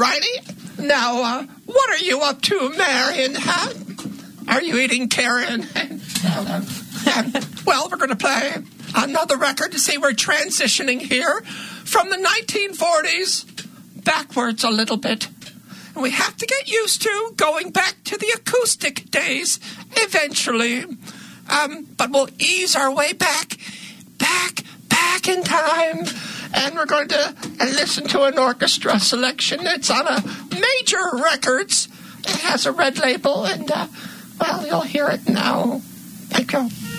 righty. Now, what are you up to, Marion? Huh? Are you eating carrion? Well, we're going to play another record. See, we're transitioning here from the 1940s backwards a little bit. And we have to get used to going back to the acoustic days eventually. But we'll ease our way back in time. And we're going to listen to an orchestra selection. It's on a Major Records. It has a red label, and, well, you'll hear it now. Thank you.